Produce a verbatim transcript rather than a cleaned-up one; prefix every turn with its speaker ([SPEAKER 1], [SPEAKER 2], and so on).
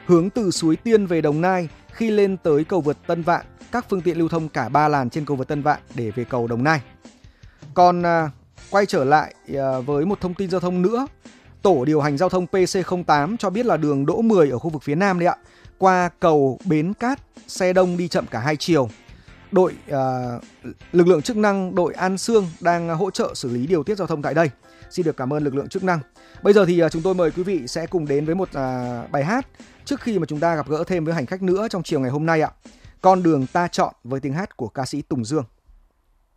[SPEAKER 1] hướng từ Suối Tiên về Đồng Nai. Khi lên tới cầu vượt Tân Vạn, các phương tiện lưu thông cả ba làn trên cầu vượt Tân Vạn để về cầu Đồng Nai. Còn à, quay trở lại à, với một thông tin giao thông nữa. Tổ điều hành giao thông P C không tám cho biết là đường Đỗ mười ở khu vực phía Nam đấy ạ, qua cầu Bến Cát, xe đông đi chậm cả hai chiều. Đội à, lực lượng chức năng đội An Sương đang hỗ trợ xử lý điều tiết giao thông tại đây. Xin được cảm ơn lực lượng chức năng. Bây giờ thì à, chúng tôi mời quý vị sẽ cùng đến với một à, bài hát trước khi mà chúng ta gặp gỡ thêm với hành khách nữa trong chiều ngày hôm nay ạ. Con đường ta chọn với tiếng hát của ca sĩ Tùng Dương.